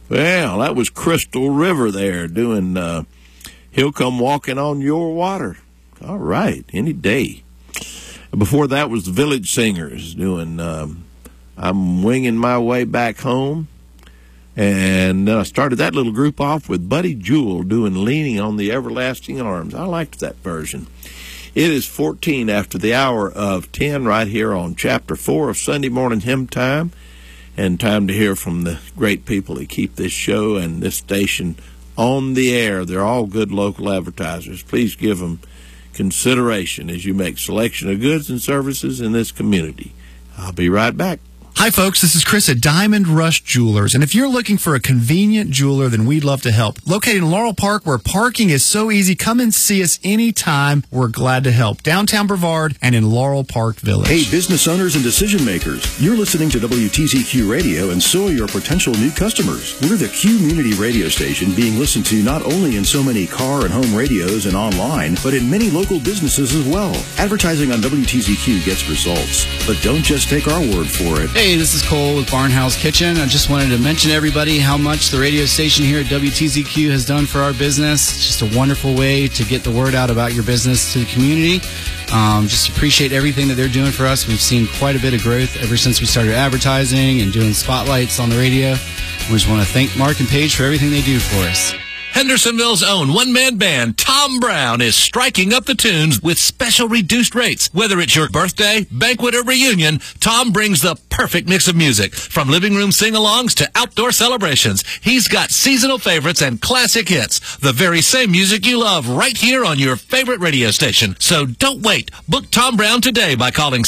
Well, that was Crystal River there doing He'll Come Walking on Your Water. All right, any day. Before that was the Village Singers doing I'm Winging My Way Back Home. And then I started that little group off with Buddy Jewell doing Leaning on the Everlasting Arms. I liked that version. It is 14 after the hour of 10 right here on Chapter 4 of Sunday Morning Hymn Time. And time to hear from the great people that keep this show and this station on the air. They're all good local advertisers. Please give them consideration as you make selection of goods and services in this community. I'll be right back. Hi, folks. This is Chris at Diamond Rush Jewelers. And if you're looking for a convenient jeweler, then we'd love to help. Located in Laurel Park, where parking is so easy, come and see us anytime. We're glad to help. Downtown Brevard and in Laurel Park Village. Hey, business owners and decision makers. You're listening to WTZQ Radio, and so are your potential new customers. We're the community radio station being listened to not only in so many car and home radios and online, but in many local businesses as well. Advertising on WTZQ gets results. But don't just take our word for it. Hey, this is Cole with Barnhouse Kitchen. I just wanted to mention to everybody how much the radio station here at WTZQ has done for our business. It's just a wonderful way to get the word out about your business to the community. Just appreciate everything that they're doing for us. We've seen quite a bit of growth ever since we started advertising and doing spotlights on the radio. We just want to thank Mark and Paige for everything they do for us. Hendersonville's own one-man band, Tom Brown, is striking up the tunes with special reduced rates. Whether it's your birthday, banquet, or reunion, Tom brings the perfect mix of music. From living room sing-alongs to outdoor celebrations, he's got seasonal favorites and classic hits. The very same music you love right here on your favorite radio station. So don't wait. Book Tom Brown today by calling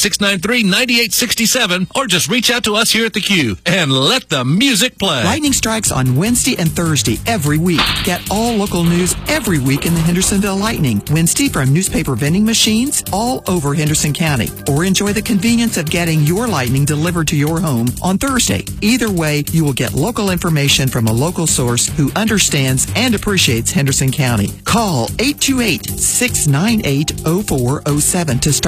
693-9867 or just reach out to us here at the Q and let the music play. Lightning strikes on Wednesday and Thursday every week. Get all local news every week in the Hendersonville Lightning. Wednesday from newspaper vending machines all over Henderson County. Or enjoy the convenience of getting your lightning delivered to your home on Thursday. Either way, you will get local information from a local source who understands and appreciates Henderson County. Call 828-698-0407 to start